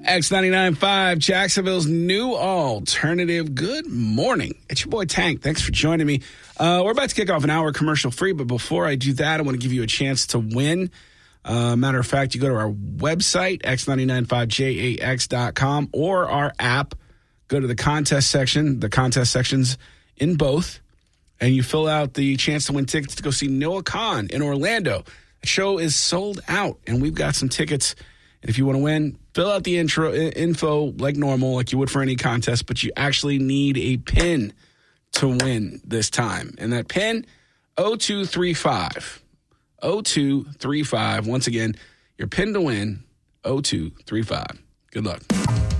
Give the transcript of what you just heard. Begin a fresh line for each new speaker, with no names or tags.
X99.5, Jacksonville's new alternative. Good morning. It's your boy Tank. Thanks for joining me. We're about to kick off an hour commercial free, but before I do that, I want to give you a chance to win. Matter of fact, you go to our website, x995jax.com, or our app. Go to the contest section. The contest section's in both, and you fill out the chance to win tickets to go see Noah Kahan in Orlando. The show is sold out, and we've got some tickets. And if you want to win, fill out the info like normal, like you would for any contest, but you actually need a pin to win this time. And that pin, 0235. 0235. Once again, your pin to win, 0235. Good luck.